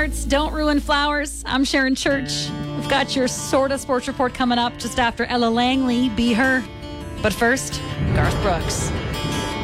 starts. Don't ruin flowers. I'm Sharon Church. We've got your sorta sports report coming up just after Ella Langley. Be her. But first, Garth Brooks.